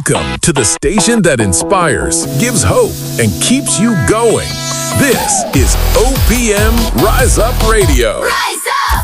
Welcome to the station that inspires, gives hope, and keeps you going. This is OPM Rise Up Radio. Rise up!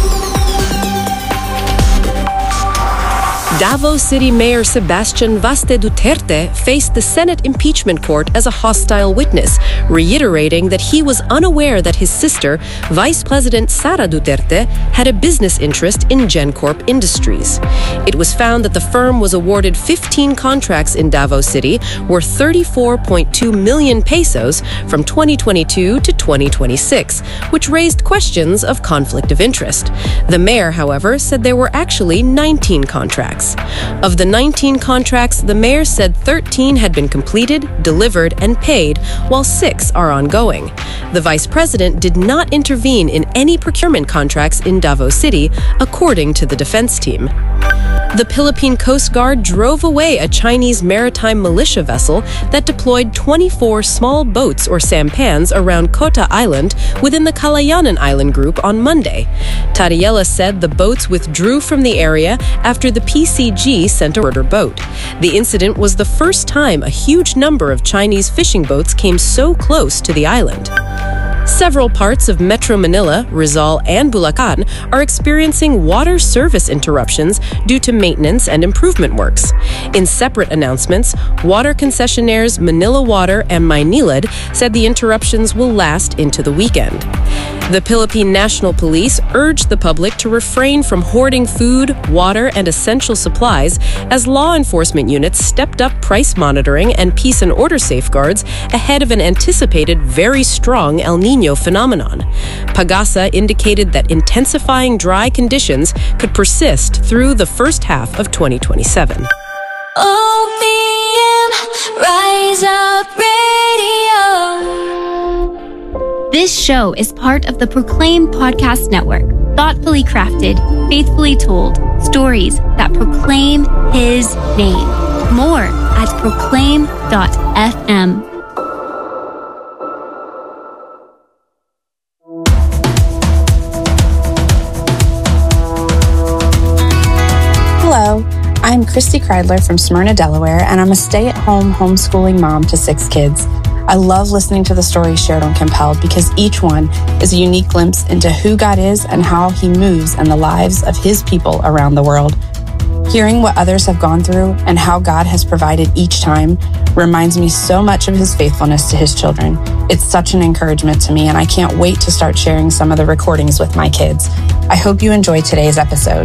Davao City Mayor Sebastian Vaste Duterte faced the Senate impeachment court as a hostile witness, reiterating that he was unaware that his sister, Vice President Sara Duterte, had a business interest in GenCorp Industries. It was found that the firm was awarded 15 contracts in Davao City worth 34.2 million pesos from 2022 to 2026, which raised questions of conflict of interest. The mayor, however, said there were actually 19 contracts. Of the 19 contracts, the mayor said 13 had been completed, delivered, and paid, while 6 are ongoing. The vice president did not intervene in any procurement contracts in Davao City, according to the defense team. The Philippine Coast Guard drove away a Chinese maritime militia vessel that deployed 24 small boats or sampans around Kota Island within the Calayanan Island group on Monday. Tariela said the boats withdrew from the area after the PCG sent a order boat. The incident was the first time a huge number of Chinese fishing boats came so close to the island. Several parts of Metro Manila, Rizal, and Bulacan are experiencing water service interruptions due to maintenance and improvement works. In separate announcements, water concessionaires Manila Water and Maynilad said the interruptions will last into the weekend. The Philippine National Police urged the public to refrain from hoarding food, water, and essential supplies as law enforcement units stepped up price monitoring and peace and order safeguards ahead of an anticipated very strong El Niño phenomenon. Pagasa indicated that intensifying dry conditions could persist through the first half of 2027. OPM Rise Up Radio. This show is part of the Proclaim Podcast Network. Thoughtfully crafted, faithfully told, stories that proclaim His name. More at proclaim.fm. Hello, I'm Christy Kreidler from Smyrna, Delaware, and I'm a stay-at-home homeschooling mom to 6 kids. I love listening to the stories shared on Compelled because each one is a unique glimpse into who God is and how He moves in the lives of His people around the world. Hearing what others have gone through and how God has provided each time reminds me so much of His faithfulness to His children. It's such an encouragement to me, and I can't wait to start sharing some of the recordings with my kids. I hope you enjoy today's episode.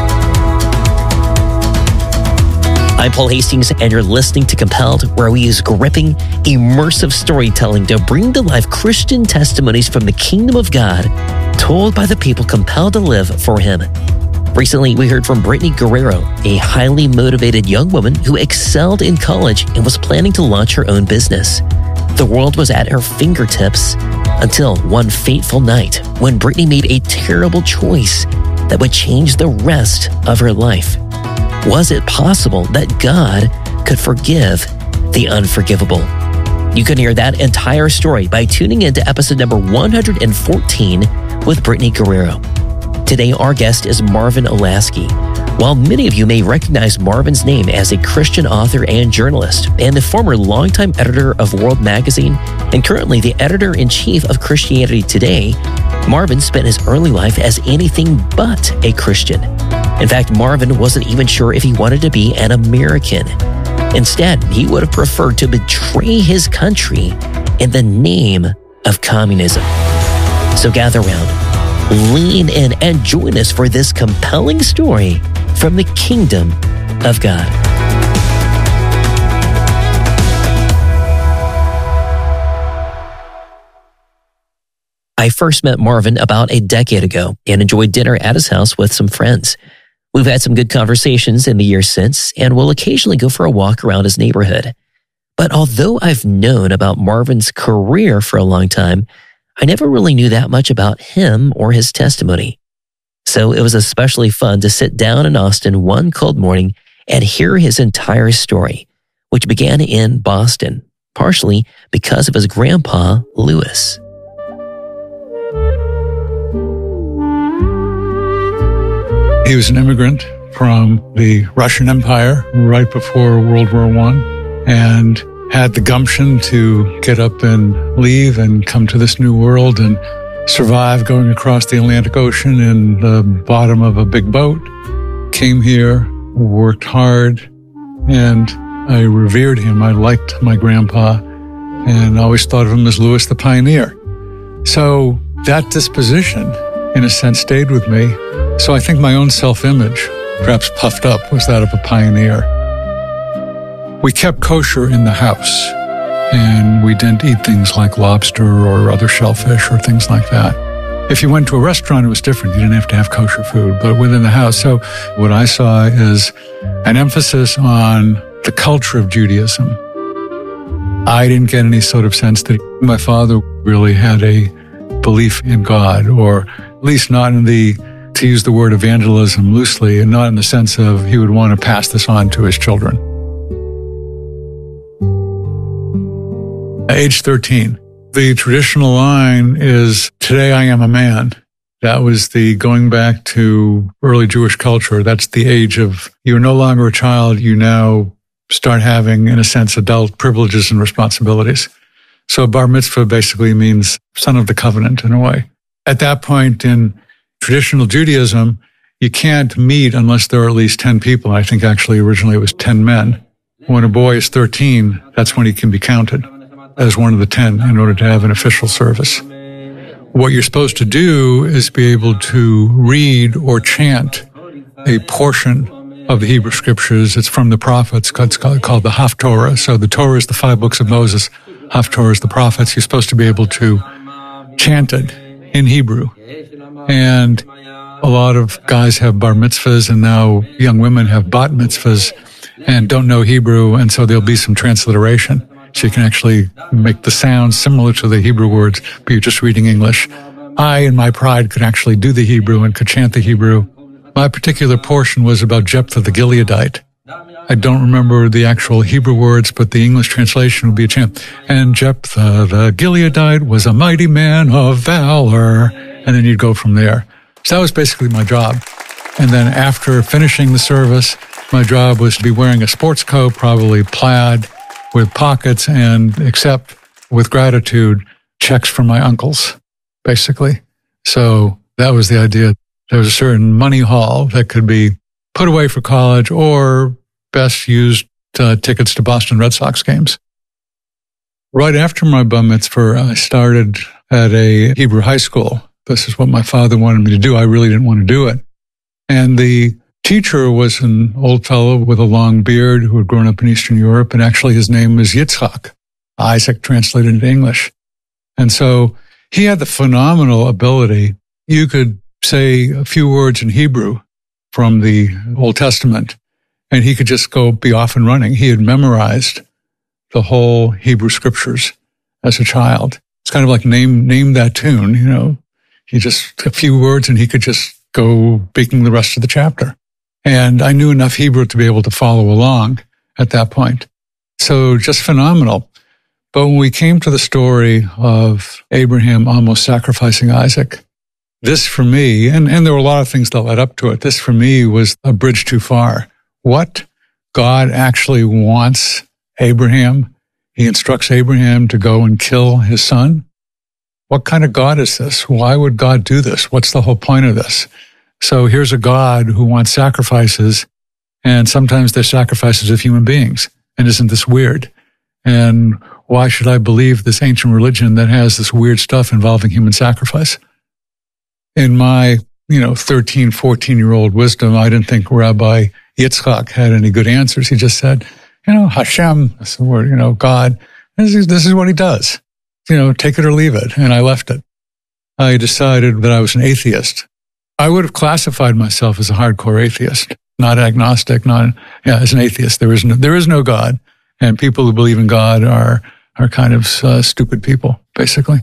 I'm Paul Hastings, and you're listening to Compelled, where we use gripping, immersive storytelling to bring to life Christian testimonies from the kingdom of God, told by the people compelled to live for Him. Recently, we heard from Brittany Guerrero, a highly motivated young woman who excelled in college and was planning to launch her own business. The world was at her fingertips until one fateful night when Brittany made a terrible choice that would change the rest of her life. Was it possible that God could forgive the unforgivable? You can hear that entire story by tuning into episode number 114 with Brittany Guerrero. Today, our guest is Marvin Olasky. While many of you may recognize Marvin's name as a Christian author and journalist, and the former longtime editor of World Magazine, and currently the editor-in-chief of Christianity Today, Marvin spent his early life as anything but a Christian. In fact, Marvin wasn't even sure if he wanted to be an American. Instead, he would have preferred to betray his country in the name of communism. So gather round, lean in, and join us for this compelling story from the kingdom of God. I first met Marvin about a decade ago and enjoyed dinner at his house with some friends. We've had some good conversations in the years since, and we'll occasionally go for a walk around his neighborhood. But although I've known about Marvin's career for a long time, I never really knew that much about him or his testimony. So it was especially fun to sit down in Austin one cold morning and hear his entire story, which began in Boston, partially because of his grandpa, Lewis. He was an immigrant from the Russian Empire right before World War I, and had the gumption to get up and leave and come to this new world and survive going across the Atlantic Ocean in the bottom of a big boat. Came here, worked hard, and I revered him. I liked my grandpa and always thought of him as Louis the Pioneer. So that disposition, in a sense, stayed with me. So I think my own self-image, perhaps puffed up, was that of a pioneer. We kept kosher in the house, and we didn't eat things like lobster or other shellfish or things like that. If you went to a restaurant, it was different. You didn't have to have kosher food, but within the house. So what I saw is an emphasis on the culture of Judaism. I didn't get any sort of sense that my father really had a belief in God, or at least not in the, to use the word evangelism loosely, and not in the sense of he would want to pass this on to his children. Age 13. The traditional line is, today I am a man. That was the going back to early Jewish culture. That's the age of, you're no longer a child, you now start having, in a sense, adult privileges and responsibilities. So bar mitzvah basically means son of the covenant in a way. At that point in traditional Judaism, you can't meet unless there are at least 10 people. I think actually originally it was 10 men. When a boy is 13, that's when he can be counted as one of the 10 in order to have an official service. What you're supposed to do is be able to read or chant a portion of the Hebrew scriptures. It's from the prophets. It's called the Haftorah. So the Torah is the 5 books of Moses. Haftorah is the prophets. You're supposed to be able to chant it in Hebrew. And a lot of guys have bar mitzvahs, and now young women have bat mitzvahs and don't know Hebrew, and so there'll be some transliteration. So you can actually make the sounds similar to the Hebrew words, but you're just reading English. I, in my pride, could actually do the Hebrew and could chant the Hebrew. My particular portion was about Jephthah the Gileadite. I don't remember the actual Hebrew words, but the English translation would be a chant. And Jephthah the Gileadite was a mighty man of valor. And then you'd go from there. So that was basically my job. And then after finishing the service, my job was to be wearing a sports coat, probably plaid, with pockets, and accept with gratitude checks from my uncles, basically. So that was the idea. There was a certain money haul that could be put away for college or best used tickets to Boston Red Sox games. Right after my bar mitzvah, I started at a Hebrew high school. This is what my father wanted me to do. I really didn't want to do it. And the teacher was an old fellow with a long beard who had grown up in Eastern Europe, and actually his name was Yitzchak, Isaac translated into English. And so he had the phenomenal ability. You could say a few words in Hebrew from the Old Testament, and he could just be off and running. He had memorized the whole Hebrew scriptures as a child. It's kind of like name that tune, you know. He just, a few words, and he could just go speaking the rest of the chapter. And I knew enough Hebrew to be able to follow along at that point. So just phenomenal. But when we came to the story of Abraham almost sacrificing Isaac, this for me, and there were a lot of things that led up to it, this for me was a bridge too far. What? God actually wants Abraham. He instructs Abraham to go and kill his son. What kind of God is this? Why would God do this? What's the whole point of this? So here's a God who wants sacrifices, and sometimes they're sacrifices of human beings. And isn't this weird? And why should I believe this ancient religion that has this weird stuff involving human sacrifice? In my, 13, 14-year-old wisdom, I didn't think Rabbi Yitzchak had any good answers. He just said, Hashem, that's the word, God, this is what he does. Take it or leave it. And I left it. I decided that I was an atheist. I would have classified myself as a hardcore atheist, not agnostic, as an atheist. There is no God, and people who believe in God are kind of stupid people, basically.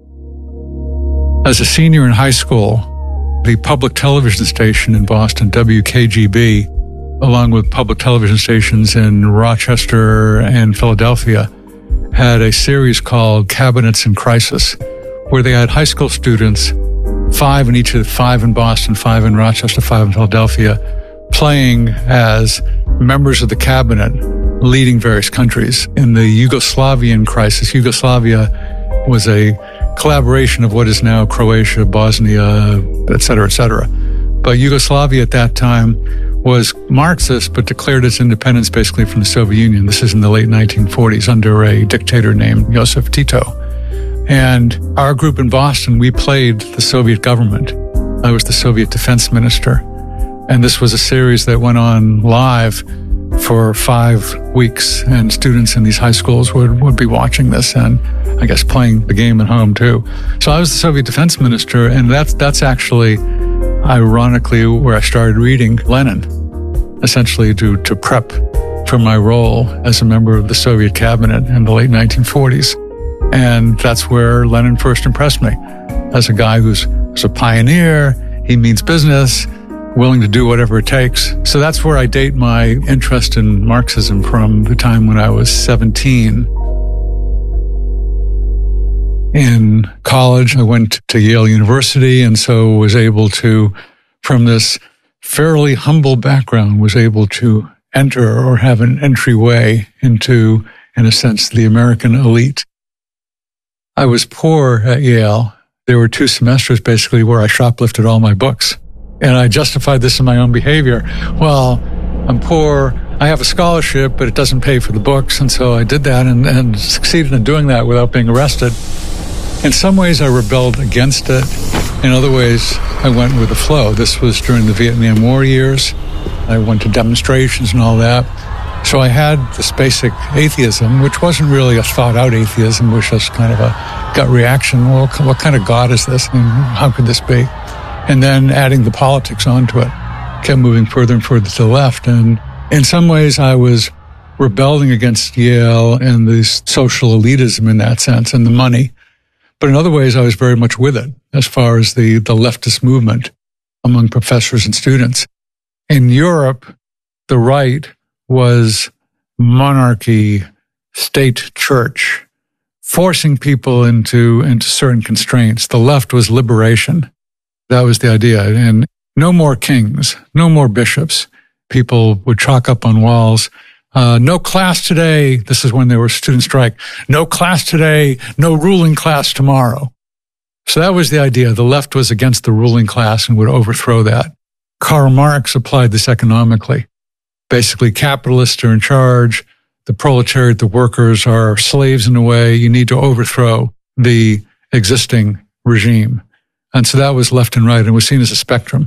As a senior in high school, the public television station in Boston, WKGB, along with public television stations in Rochester and Philadelphia, had a series called Cabinets in Crisis, where they had high school students, 5 in Boston, 5 in Rochester, 5 in Philadelphia, playing as members of the cabinet leading various countries. In the Yugoslavian crisis, Yugoslavia was a collaboration of what is now Croatia, Bosnia, et cetera, But Yugoslavia at that time was Marxist, but declared its independence basically from the Soviet Union. This is in the late 1940s under a dictator named Joseph Tito. And our group in Boston, we played the Soviet government. I was the Soviet defense minister. And this was a series that went on live for 5 weeks, and students in these high schools would be watching this and I guess playing the game at home too. So I was the Soviet defense minister, and that's actually ironically where I started reading Lenin, essentially to prep for my role as a member of the Soviet cabinet in the late 1940s. And that's where Lenin first impressed me as a guy who's a pioneer. He means business, willing to do whatever it takes. So that's where I date my interest in Marxism from the time when I was 17. In college, I went to Yale University, and so was able to, from this fairly humble background, was able to enter or have an entryway into, in a sense, the American elite. I was poor at Yale. There were 2 semesters basically where I shoplifted all my books. And I justified this in my own behavior. Well, I'm poor, I have a scholarship, but it doesn't pay for the books. And so I did that and succeeded in doing that without being arrested. In some ways, I rebelled against it. In other ways, I went with the flow. This was during the Vietnam War years. I went to demonstrations and all that. So I had this basic atheism, which wasn't really a thought-out atheism, which was kind of a gut reaction. Well, what kind of God is this? And how could this be? And then adding the politics onto it, kept moving further and further to the left. And in some ways, I was rebelling against Yale and the social elitism in that sense and the money. But in other ways, I was very much with it as far as the leftist movement among professors and students. In Europe, the right was monarchy, state church, forcing people into certain constraints. The left was liberation. That was the idea. And no more kings, no more bishops. People would chalk up on walls, no class today. This is when there was student strike. No class today, no ruling class tomorrow. So that was the idea. The left was against the ruling class and would overthrow that. Karl Marx applied this economically. Basically, capitalists are in charge. The proletariat, the workers are slaves in a way. You need to overthrow the existing regime. And so that was left and right and was seen as a spectrum.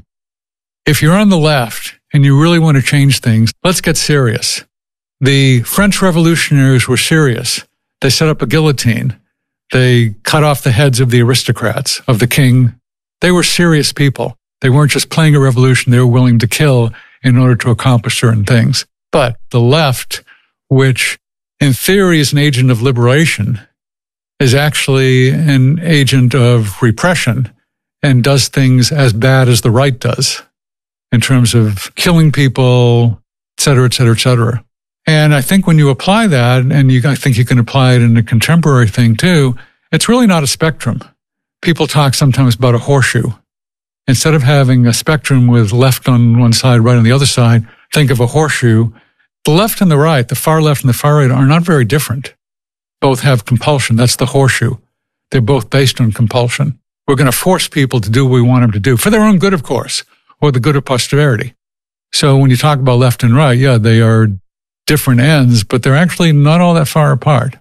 If you're on the left and you really want to change things, let's get serious. The French revolutionaries were serious. They set up a guillotine. They cut off the heads of the aristocrats, of the king. They were serious people. They weren't just playing a revolution. They were willing to kill in order to accomplish certain things. But the left, which in theory is an agent of liberation, is actually an agent of repression and does things as bad as the right does in terms of killing people, et cetera, et cetera, et cetera. And I think when you apply that, and I think you can apply it in a contemporary thing too, it's really not a spectrum. People talk sometimes about a horseshoe. Instead of having a spectrum with left on one side, right on the other side, think of a horseshoe. The left and the right, the far left and the far right, are not very different. Both have compulsion. That's the horseshoe. They're both based on compulsion. We're going to force people to do what we want them to do, for their own good, of course, or the good of posterity. So when you talk about left and right, yeah, they are different ends, but they're actually not all that far apart.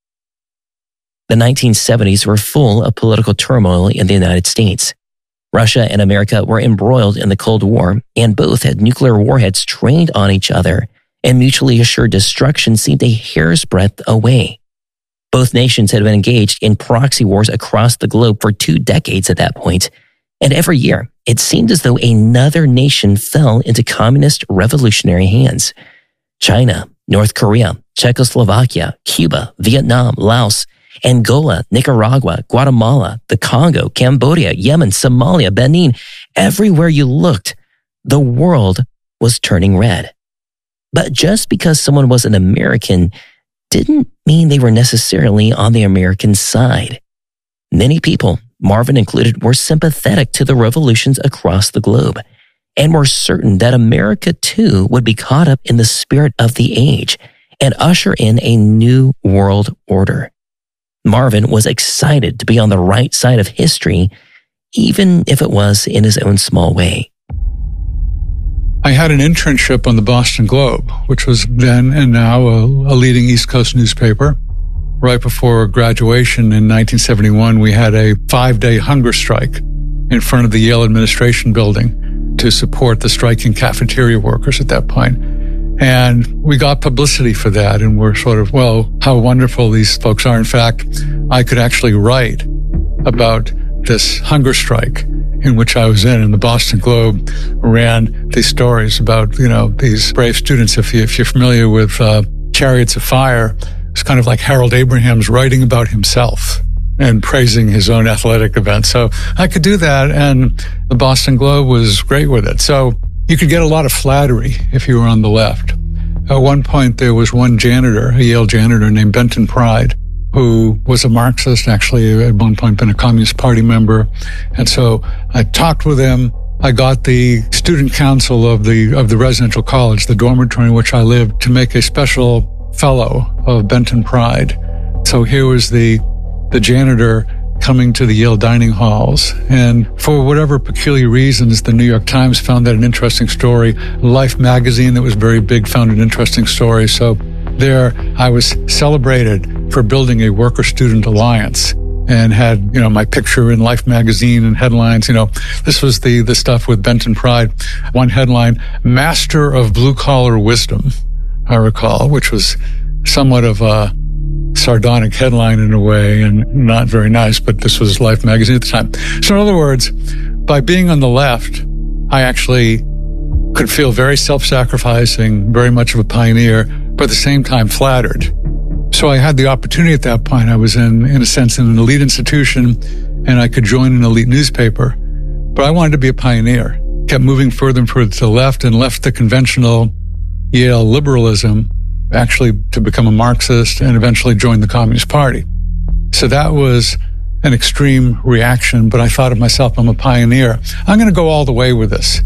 The 1970s were full of political turmoil in the United States. Russia and America were embroiled in the Cold War, and both had nuclear warheads trained on each other, and mutually assured destruction seemed a hair's breadth away. Both nations had been engaged in proxy wars across the globe for 2 decades at that point, and every year it seemed as though another nation fell into communist revolutionary hands. China, North Korea, Czechoslovakia, Cuba, Vietnam, Laos, Angola, Nicaragua, Guatemala, the Congo, Cambodia, Yemen, Somalia, Benin. Everywhere you looked, the world was turning red. But just because someone was an American didn't mean they were necessarily on the American side. Many people, Marvin included, were sympathetic to the revolutions across the globe. and were certain that America too would be caught up in the spirit of the age and usher in a new world order. Marvin was excited to be on the right side of history, even if it was in his own small way. I had an internship on the Boston Globe, which was then and now a leading East Coast newspaper. Right before graduation in 1971, we had a 5-day hunger strike in front of the Yale administration building to support the striking cafeteria workers at that point. And we got publicity for that, and we're sort of, well, how wonderful these folks are. In fact, I could actually write about this hunger strike in which I was in, and the Boston Globe ran these stories about, these brave students. If you're familiar with Chariots of Fire, it's kind of like Harold Abrahams writing about himself and praising his own athletic event. So I could do that, and the Boston Globe was great with it. So you could get a lot of flattery if you were on the left. At one point, there was one janitor, a Yale janitor named Benton Pride, who was a Marxist, actually at one point been a Communist Party member. And so I talked with him. I got the student council of the residential college, the dormitory in which I lived, to make a special fellow of Benton Pride. So here was the janitor coming to the Yale dining halls. And for whatever peculiar reasons, the New York Times found that an interesting story. Life magazine, that was very big, found an interesting story. So there I was celebrated for building a worker-student alliance and had, my picture in Life magazine and headlines. This was the stuff with Benton Pride. One headline, Master of Blue-Collar Wisdom, I recall, which was somewhat of a sardonic headline in a way and not very nice, but this was Life magazine at the time. So in other words, by being on the left, I actually could feel very self-sacrificing, very much of a pioneer, but at the same time flattered. So I had the opportunity at that point. I was in a sense, in an elite institution, and I could join an elite newspaper, but I wanted to be a pioneer. Kept moving further and further to the left and left the conventional Yale liberalism actually to become a Marxist and eventually join the Communist Party. So that was an extreme reaction, but I thought of myself, I'm a pioneer. I'm going to go all the way with this.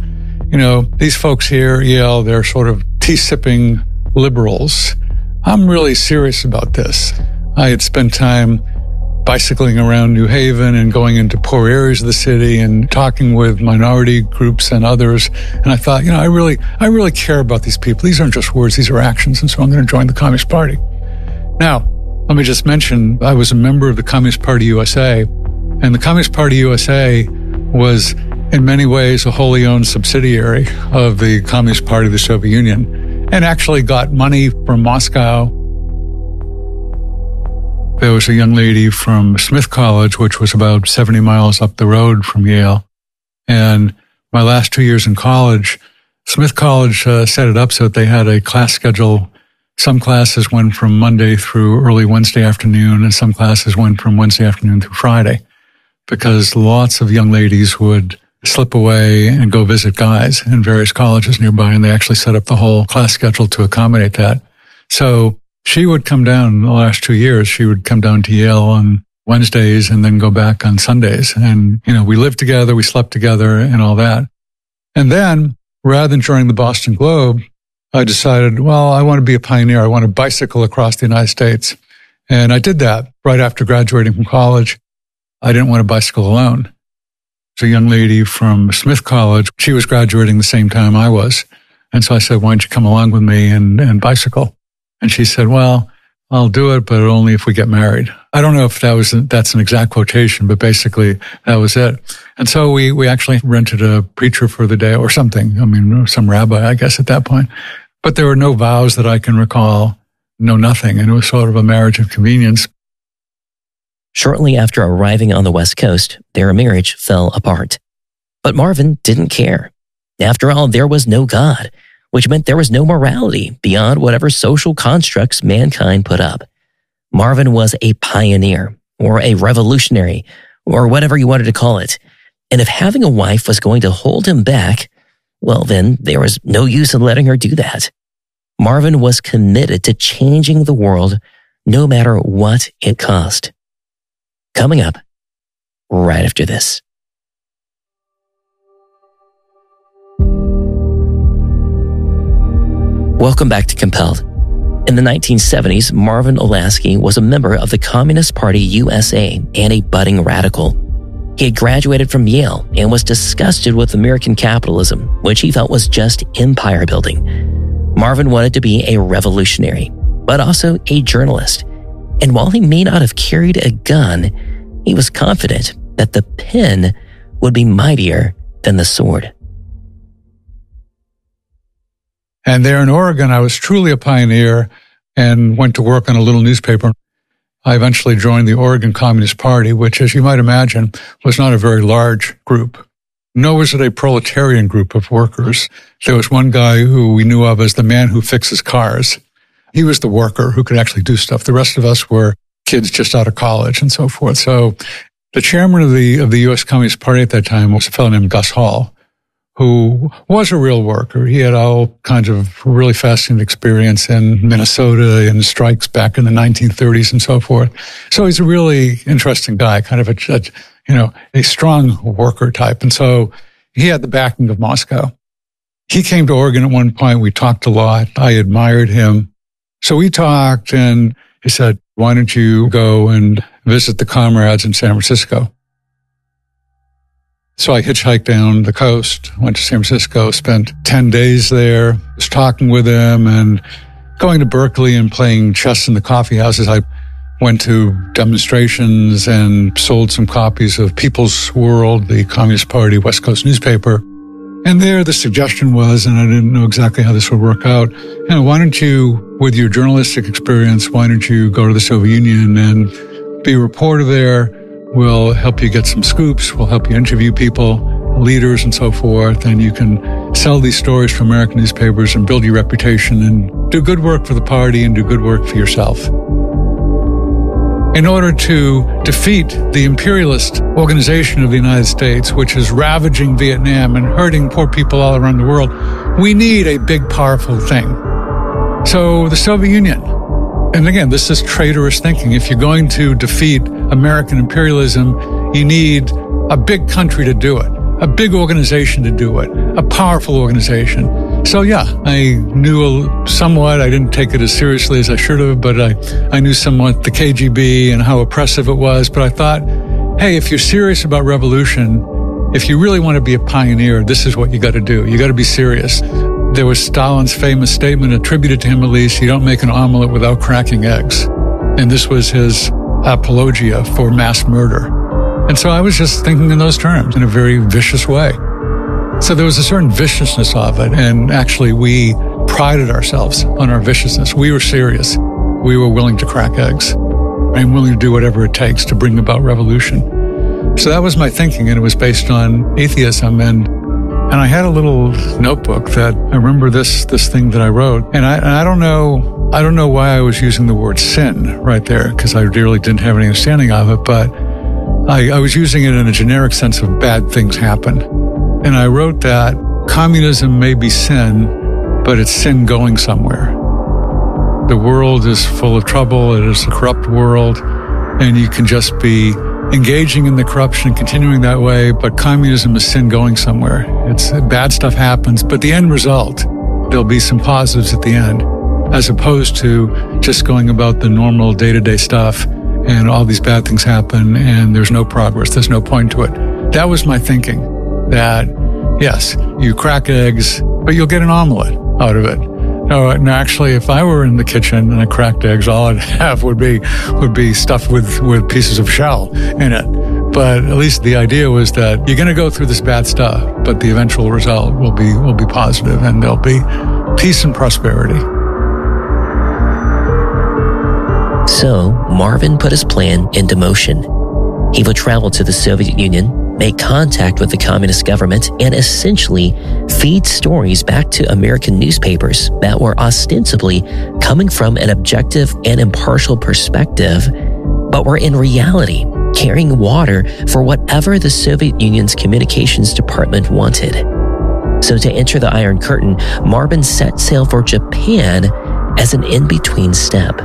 These folks here at Yale, they're sort of tea-sipping liberals. I'm really serious about this. I had spent time bicycling around New Haven and going into poor areas of the city and talking with minority groups and others. And I thought, I really care about these people. These aren't just words, these are actions. And so I'm going to join the Communist Party. Now, let me just mention, I was a member of the Communist Party USA, and the Communist Party USA was in many ways a wholly owned subsidiary of the Communist Party of the Soviet Union, and actually got money from Moscow. There was a young lady from Smith College, which was about 70 miles up the road from Yale. And my last 2 years in college, Smith College set it up so that they had a class schedule. Some classes went from Monday through early Wednesday afternoon, and some classes went from Wednesday afternoon through Friday, because lots of young ladies would slip away and go visit guys in various colleges nearby, and they actually set up the whole class schedule to accommodate that. So she would come down the last 2 years. She would come down to Yale on Wednesdays and then go back on Sundays. And, we lived together, we slept together and all that. And then, rather than joining the Boston Globe, I decided, well, I want to be a pioneer. I want to bicycle across the United States. And I did that right after graduating from college. I didn't want to bicycle alone. There's a young lady from Smith College. She was graduating the same time I was. And so I said, why don't you come along with me and bicycle? And she said, well, I'll do it, but only if we get married. I don't know if that's an exact quotation, but basically that was it. And so we actually rented a preacher for the day or something. Some rabbi, I guess, at that point. But there were no vows that I can recall, no nothing. And it was sort of a marriage of convenience. Shortly after arriving on the West Coast, their marriage fell apart. But Marvin didn't care. After all, there was no God, which meant there was no morality beyond whatever social constructs mankind put up. Marvin was a pioneer, or a revolutionary, or whatever you wanted to call it. And if having a wife was going to hold him back, well, then there was no use in letting her do that. Marvin was committed to changing the world, no matter what it cost. Coming up right after this. Welcome back to Compelled. In the 1970s, Marvin Olasky was a member of the Communist Party USA and a budding radical. He had graduated from Yale and was disgusted with American capitalism, which he felt was just empire building. Marvin wanted to be a revolutionary, but also a journalist. And while he may not have carried a gun, he was confident that the pen would be mightier than the sword. And there in Oregon, I was truly a pioneer and went to work on a little newspaper. I eventually joined the Oregon Communist Party, which, as you might imagine, was not a very large group. Nor was it a proletarian group of workers. There was one guy who we knew of as the man who fixes cars. He was the worker who could actually do stuff. The rest of us were kids just out of college and so forth. So the chairman of the U.S. Communist Party at that time was a fellow named Gus Hall, who was a real worker. He had all kinds of really fascinating experience in Minnesota and strikes back in the 1930s and so forth. So he's a really interesting guy, kind of a strong worker type. And so he had the backing of Moscow. He came to Oregon at one point. We talked a lot. I admired him. So we talked and he said, why don't you go and visit the comrades in San Francisco? So I hitchhiked down the coast, went to San Francisco, spent 10 days there, was talking with him and going to Berkeley and playing chess in the coffee houses. I went to demonstrations and sold some copies of People's World, the Communist Party West Coast newspaper. And there the suggestion was, and I didn't know exactly how this would work out, why don't you, with your journalistic experience, why don't you go to the Soviet Union and be a reporter there? We'll help you get some scoops. We'll help you interview people, leaders, and so forth. And you can sell these stories for American newspapers and build your reputation and do good work for the party and do good work for yourself. In order to defeat the imperialist organization of the United States, which is ravaging Vietnam and hurting poor people all around the world, we need a big, powerful thing. So the Soviet Union. And again, this is traitorous thinking. If you're going to defeat American imperialism, you need a big country to do it, a big organization to do it, a powerful organization. So yeah, I knew somewhat. I didn't take it as seriously as I should have, but I knew somewhat the KGB and how oppressive it was. But I thought, hey, if you're serious about revolution, if you really want to be a pioneer, this is what you got to do. You got to be serious. There was Stalin's famous statement, attributed to him at least, you don't make an omelet without cracking eggs. And this was his apologia for mass murder. And so I was just thinking in those terms, in a very vicious way. So there was a certain viciousness of it. And actually, we prided ourselves on our viciousness. We were serious. We were willing to crack eggs and willing to do whatever it takes to bring about revolution. So that was my thinking, and it was based on atheism. And I had a little notebook that I remember this thing that I wrote. And I don't know why I was using the word sin right there, because I really didn't have any understanding of it, but I was using it in a generic sense of bad things happen. And I wrote that communism may be sin, but it's sin going somewhere. The world is full of trouble. It is a corrupt world, and you can just be engaging in the corruption and continuing that way, but communism is sin going somewhere. It's bad stuff happens, but the end result, there'll be some positives at the end, as opposed to just going about the normal day-to-day stuff and all these bad things happen and there's no progress. There's no point to it. That was my thinking, that yes, you crack eggs, but you'll get an omelet out of it. No, actually, if I were in the kitchen and I cracked eggs, all I'd have would be stuffed with pieces of shell in it. But at least the idea was that you're going to go through this bad stuff, but the eventual result will be positive, and there'll be peace and prosperity. So Marvin put his plan into motion. He would travel to the Soviet Union, make contact with the communist government, and essentially feed stories back to American newspapers that were ostensibly coming from an objective and impartial perspective, but were in reality carrying water for whatever the Soviet Union's communications department wanted. So to enter the Iron Curtain, Marvin set sail for Japan as an in-between step.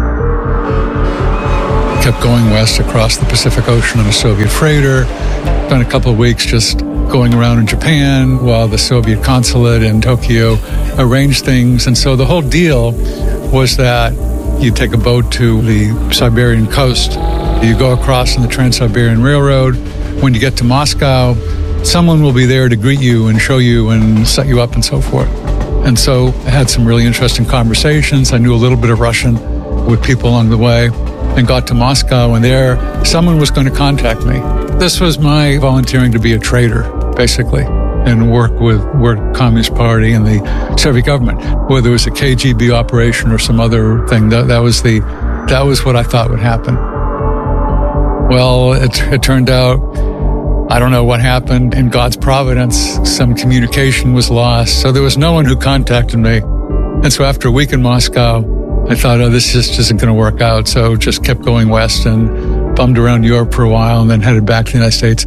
Kept going west across the Pacific Ocean on a Soviet freighter, spent a couple of weeks just going around in Japan while the Soviet consulate in Tokyo arranged things. And so the whole deal was that you take a boat to the Siberian coast, you go across on the Trans-Siberian Railroad. When you get to Moscow, someone will be there to greet you and show you and set you up and so forth. And so I had some really interesting conversations. I knew a little bit of Russian with people along the way and got to Moscow, and there someone was going to contact me. This was my volunteering to be a traitor, basically, and work with Communist Party and the Soviet government, whether it was a KGB operation or some other thing. That was what I thought would happen. Well, it turned out, I don't know what happened. In God's providence, some communication was lost. So there was no one who contacted me. And so after a week in Moscow, I thought, this just isn't going to work out. So just kept going west and bummed around Europe for a while and then headed back to the United States.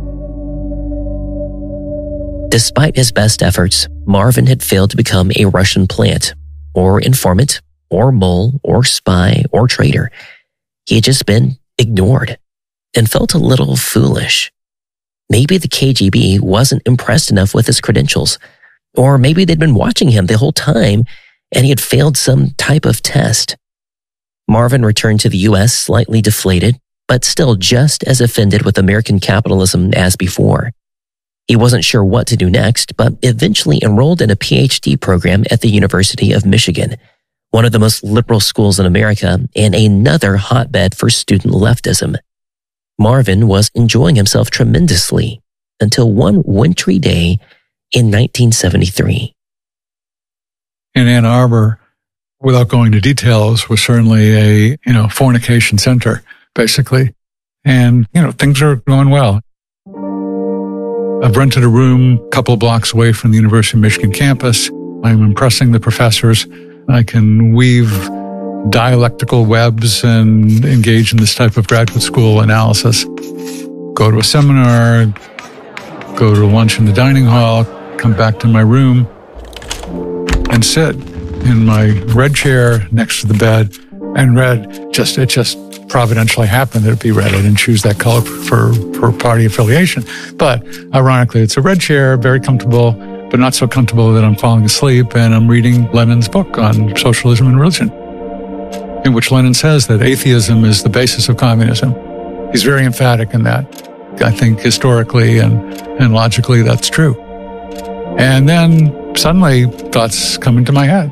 Despite his best efforts, Marvin had failed to become a Russian plant, or informant, or mole, or spy, or traitor. He had just been ignored and felt a little foolish. Maybe the KGB wasn't impressed enough with his credentials, or maybe they'd been watching him the whole time and he had failed some type of test. Marvin returned to the U.S. slightly deflated, but still just as offended with American capitalism as before. He wasn't sure what to do next, but eventually enrolled in a PhD program at the University of Michigan, one of the most liberal schools in America and another hotbed for student leftism. Marvin was enjoying himself tremendously until one wintry day in 1973. In Ann Arbor, without going into details, was certainly a, fornication center, basically. And, things are going well. I've rented a room a couple of blocks away from the University of Michigan campus. I'm impressing the professors. I can weave dialectical webs and engage in this type of graduate school analysis. Go to a seminar, go to lunch in the dining hall, come back to my room, and sit in my red chair next to the bed and read. It just providentially happened that it'd be red. I didn't choose that color for party affiliation. But ironically, it's a red chair, very comfortable, but not so comfortable that I'm falling asleep, and I'm reading Lenin's book on socialism and religion, in which Lenin says that atheism is the basis of communism. He's very emphatic in that. I think historically and logically that's true. And then suddenly thoughts come into my head.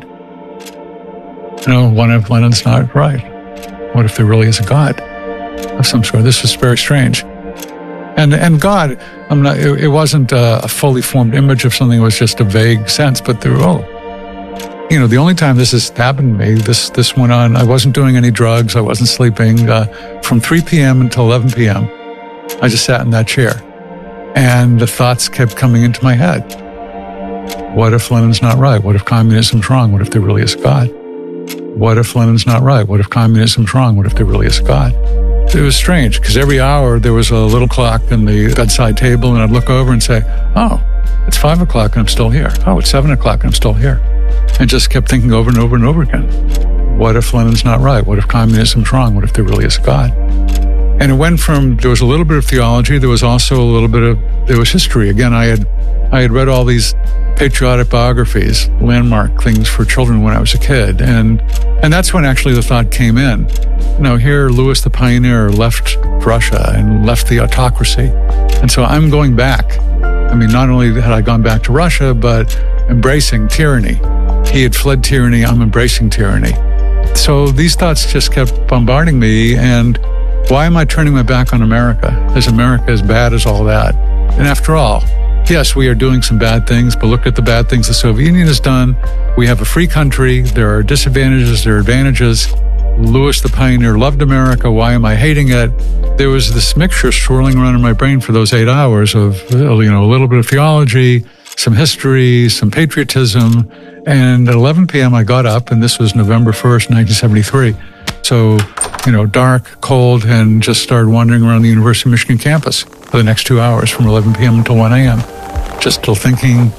What if Lenin's not right? What if there really is a God of some sort? This was very strange. And God, it wasn't a fully formed image of something. It was just a vague sense, but the only time this has happened to me, this went on. I wasn't doing any drugs. I wasn't sleeping. From 3 p.m. until 11 p.m., I just sat in that chair. And the thoughts kept coming into my head. What if Lenin's not right? What if communism's wrong? What if there really is a God? What if Lenin's not right? What if communism's wrong? What if there really is a God? It was strange, because every hour there was a little clock on the bedside table, and I'd look over and say, it's 5 o'clock and I'm still here. It's 7 o'clock and I'm still here. And just kept thinking over and over and over again. What if Lenin's not right? What if communism's wrong? What if there really is a God? And it went from, there was a little bit of theology, there was also a little bit there was history. Again, I had read all these patriotic biographies, landmark things for children when I was a kid. And that's when actually the thought came in. Here Louis the Pioneer left Russia and left the autocracy. And so I'm going back. Not only had I gone back to Russia, but embracing tyranny. He had fled tyranny, I'm embracing tyranny. So these thoughts just kept bombarding me, and why am I turning my back on America? Is America as bad as all that? And after all, yes, we are doing some bad things, but look at the bad things the Soviet Union has done. We have a free country. There are disadvantages, there are advantages. Louis the Pioneer loved America. Why am I hating it? There was this mixture swirling around in my brain for those 8 hours of, a little bit of theology, some history, some patriotism. And at 11 p.m., I got up, and this was November 1st, 1973. So, dark, cold, and just started wandering around the University of Michigan campus for the next 2 hours from 11 p.m. until 1 a.m. Just till thinking,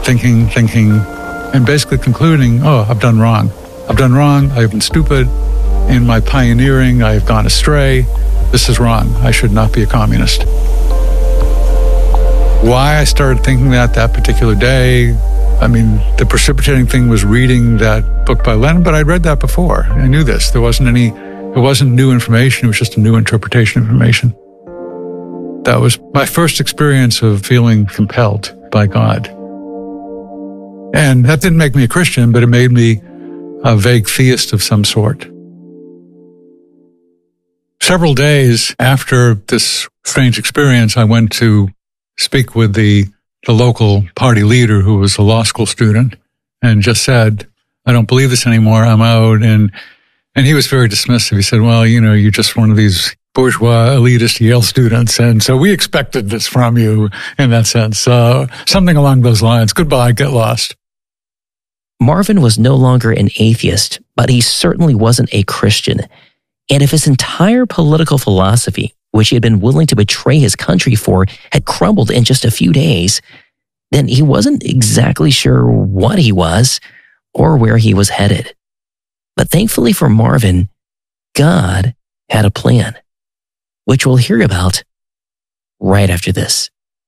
and basically concluding, I've done wrong. I've been stupid. In my pioneering, I have gone astray. This is wrong. I should not be a communist. Why I started thinking that particular day, I mean, the precipitating thing was reading that book by Lennon, but I'd read that before. I knew this. It wasn't new information. It was just a new interpretation of information. That was my first experience of feeling compelled by God. And that didn't make me a Christian, but it made me a vague theist of some sort. Several days after this strange experience, I went to speak with the local party leader who was a law school student and just said, I don't believe this anymore. I'm out. And he was very dismissive. He said, well, you're just one of these bourgeois elitist Yale students. And so we expected this from you in that sense. Something along those lines. Goodbye. Get lost. Marvin was no longer an atheist, but he certainly wasn't a Christian. And if his entire political philosophy, which he had been willing to betray his country for, had crumbled in just a few days, then he wasn't exactly sure what he was or where he was headed. But thankfully for Marvin, God had a plan, which we'll hear about right after this.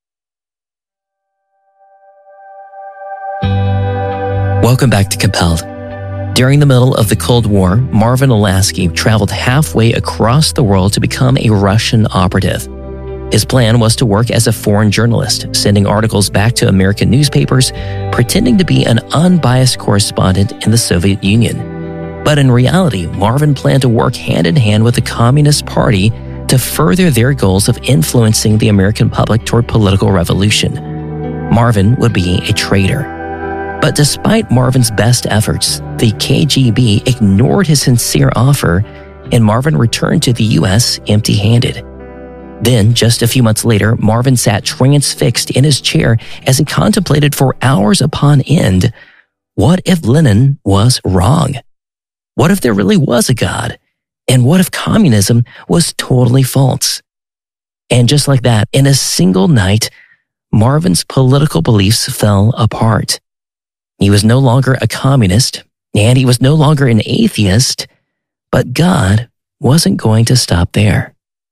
Welcome back to Compelled. During the middle of the Cold War, Marvin Olasky traveled halfway across the world to become a Russian operative. His plan was to work as a foreign journalist, sending articles back to American newspapers, pretending to be an unbiased correspondent in the Soviet Union. But in reality, Marvin planned to work hand in hand with the Communist Party to further their goals of influencing the American public toward political revolution. Marvin would be a traitor. But despite Marvin's best efforts, the KGB ignored his sincere offer, and Marvin returned to the U.S. empty-handed. Then, just a few months later, Marvin sat transfixed in his chair as he contemplated for hours upon end, what if Lenin was wrong? What if there really was a God? And what if communism was totally false? And just like that, in a single night, Marvin's political beliefs fell apart. He was no longer a communist, and he was no longer an atheist, but God wasn't going to stop there.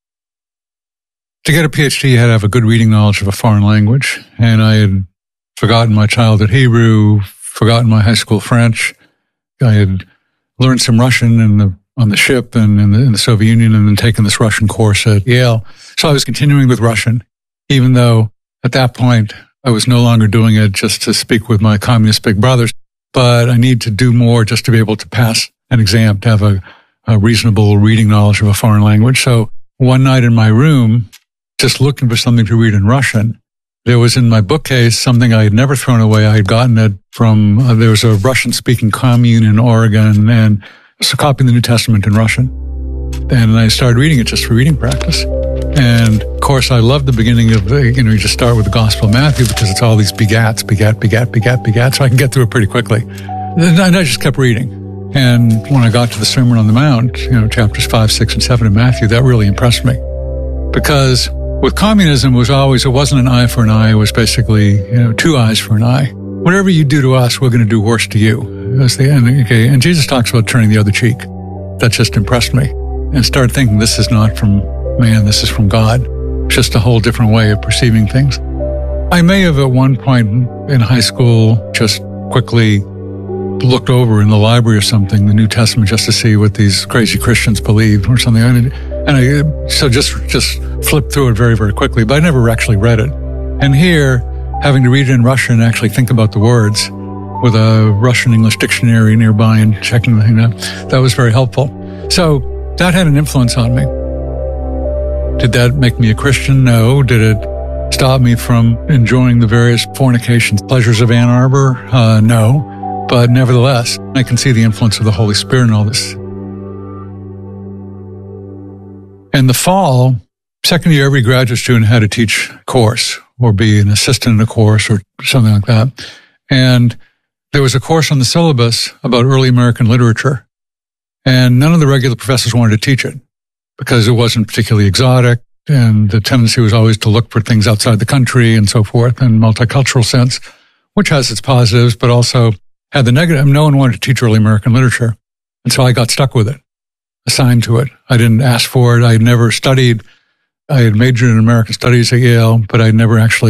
To get a PhD, you had to have a good reading knowledge of a foreign language, and I had forgotten my childhood Hebrew, forgotten my high school French. I had learned some Russian on the ship and in the Soviet Union, and then taken this Russian course at Yale. So I was continuing with Russian, even though at that point I was no longer doing it just to speak with my communist big brothers, but I need to do more just to be able to pass an exam, to have a reasonable reading knowledge of a foreign language. So one night in my room, just looking for something to read in Russian, there was in my bookcase something I had never thrown away. I had gotten it from, there was a Russian-speaking commune in Oregon, and it's a copy of the New Testament in Russian. And I started reading it just for reading practice. And of course, I love the beginning of, you just start with the Gospel of Matthew because it's all these begats, so I can get through it pretty quickly. And I just kept reading. And when I got to the Sermon on the Mount, chapters 5, 6, and 7 of Matthew, that really impressed me. Because with communism, it wasn't an eye for an eye. It was basically, 2 eyes for an eye. Whatever you do to us, we're going to do worse to you. That's the end. Okay. And Jesus talks about turning the other cheek. That just impressed me. And started thinking, this is not from man, this is from God. It's just a whole different way of perceiving things. I may have at one point in high school just quickly looked over in the library or something, the New Testament, just to see what these crazy Christians believe or something. And I just flipped through it very, very quickly, but I never actually read it. And here, having to read it in Russian and actually think about the words with a Russian-English dictionary nearby and checking the thing out, that was very helpful. So that had an influence on me. Did that make me a Christian? No. Did it stop me from enjoying the various fornication pleasures of Ann Arbor? No. But nevertheless, I can see the influence of the Holy Spirit in all this. In the fall, second year, every graduate student had to teach a course or be an assistant in a course or something like that. And there was a course on the syllabus about early American literature. And none of the regular professors wanted to teach it because it wasn't particularly exotic. And the tendency was always to look for things outside the country and so forth, in multicultural sense, which has its positives, but also had the negative. No one wanted to teach early American literature. And so I got stuck with it, assigned to it. I didn't ask for it. I had never studied. I had majored in American studies at Yale, but I had never actually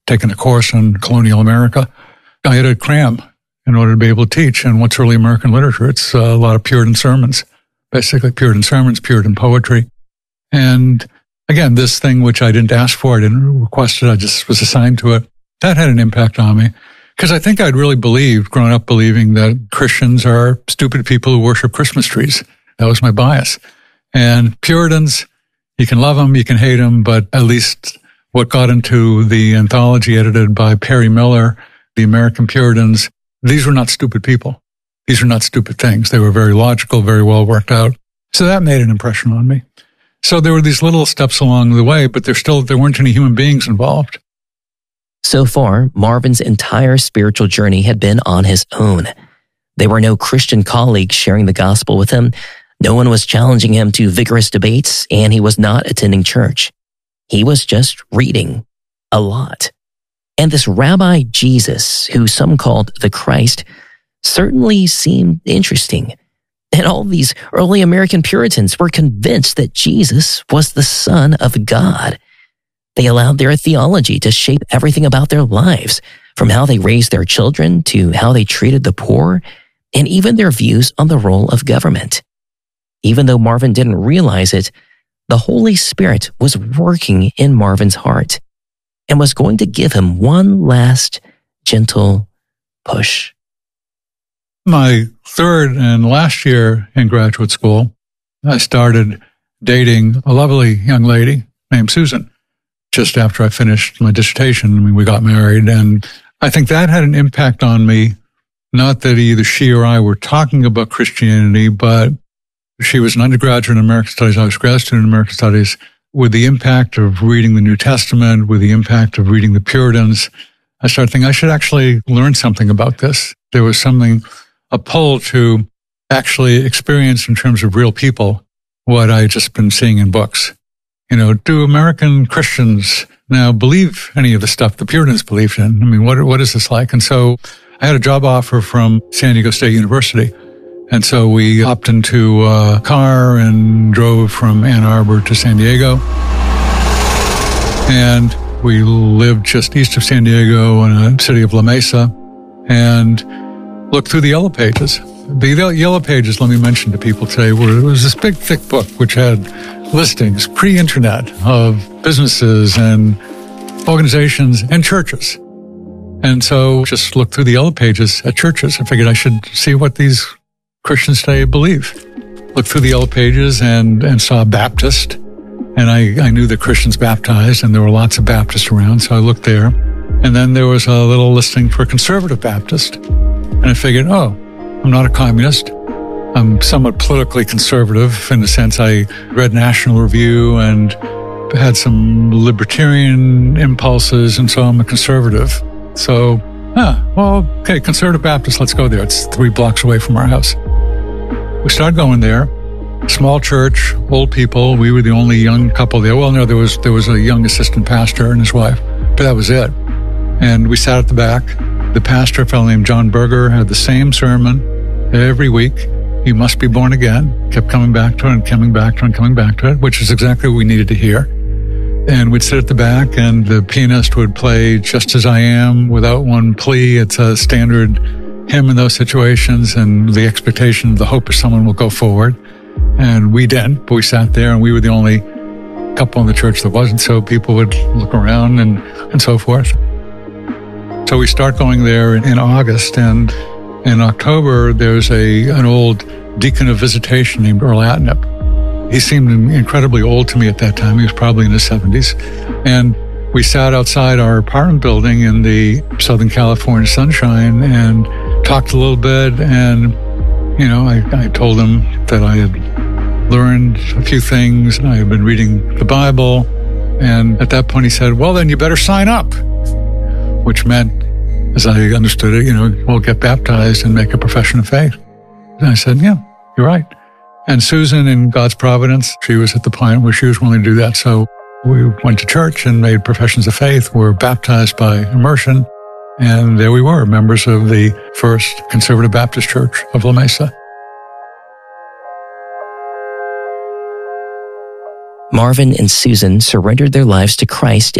taken a course on colonial America. I had to cram in order to be able to teach. And what's early American literature? It's a lot of Puritan sermons, basically Puritan sermons, Puritan poetry. And again, this thing which I didn't ask for, I didn't request it, I just was assigned to it, that had an impact on me. Because I think I'd really believed, grown up believing that Christians are stupid people who worship Christmas trees. That was my bias. And Puritans, you can love them, you can hate them, but at least what got into the anthology edited by Perry Miller, The American Puritans, these were not stupid people. These were not stupid things. They were very logical, very well worked out. So that made an impression on me. So there were these little steps along the way, but there weren't any human beings involved. So far, Marvin's entire spiritual journey had been on his own. There were no Christian colleagues sharing the gospel with him. No one was challenging him to vigorous debates, and he was not attending church. He was just reading a lot. And this Rabbi Jesus, who some called the Christ, certainly seemed interesting. And all these early American Puritans were convinced that Jesus was the Son of God. They allowed their theology to shape everything about their lives, from how they raised their children to how they treated the poor, and even their views on the role of government. Even though Marvin didn't realize it, the Holy Spirit was working in Marvin's heart and was going to give him one last gentle push. My third and last year in graduate school, I started dating a lovely young lady named Susan. Just after I finished my dissertation, we got married, and I think that had an impact on me. Not that either she or I were talking about Christianity, but she was an undergraduate in American Studies, I was a grad student in American Studies. With the impact of reading the New Testament, with the impact of reading the Puritans, I started thinking I should actually learn something about this. There was a pull to actually experience in terms of real people what I had just been seeing in books. Do American Christians now believe any of the stuff the Puritans believed in? I mean, what is this like? And so I had a job offer from San Diego State University. And so we hopped into a car and drove from Ann Arbor to San Diego. And we lived just east of San Diego in a city of La Mesa and looked through the Yellow Pages. The Yellow Pages, let me mention to people today, it was this big, thick book which had listings, pre-internet, of businesses and organizations and churches. And so just looked through the Yellow Pages at churches. I figured I should see what these Christians today believe. Looked through the Yellow Pages and saw Baptist. And I knew that Christians baptized, and there were lots of Baptists around, so I looked there. And then there was a little listing for Conservative Baptist. And I figured, I'm not a communist. I'm somewhat politically conservative in the sense I read National Review and had some libertarian impulses, and so I'm a conservative. So, okay, Conservative Baptist, let's go there. It's 3 blocks away from our house. We started going there. Small church, old people. We were the only young couple there. Well, no, there was a young assistant pastor and his wife, but that was it. And we sat at the back. The pastor, a fellow named John Berger, had the same sermon every week. You must be born again. Kept coming back to it and coming back to it and coming back to it, which is exactly what we needed to hear. And we'd sit at the back, and the pianist would play Just As I Am without one plea. It's a standard hymn in those situations, and the expectation, the hope is someone will go forward. And we didn't, but we sat there, and we were the only couple in the church that wasn't, so people would look around and so forth. So we start going there in August, and in October, there's an old deacon of visitation named Earl Atnip. He seemed incredibly old to me at that time. He was probably in his 70s. And we sat outside our apartment building in the Southern California sunshine and talked a little bit. And, I told him that I had learned a few things. I had been reading the Bible. And at that point, he said, well, then you better sign up, which meant, as I understood it, we'll get baptized and make a profession of faith. And I said, yeah, you're right. And Susan, in God's providence, she was at the point where she was willing to do that. So we went to church and made professions of faith, were baptized by immersion, and there we were, members of the First Conservative Baptist Church of La Mesa. Marvin and Susan surrendered their lives to Christ